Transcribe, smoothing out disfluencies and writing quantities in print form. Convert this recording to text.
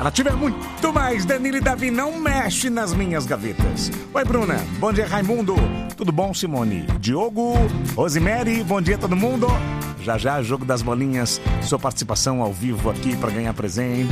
Ativa é muito mais. Danilo e Davi não mexe nas minhas gavetas. Oi, Bruna. Bom dia, Raimundo. Tudo bom, Simone? Diogo, Rosemary, bom dia, todo mundo. Já, jogo das bolinhas. Sua participação ao vivo aqui para ganhar presente.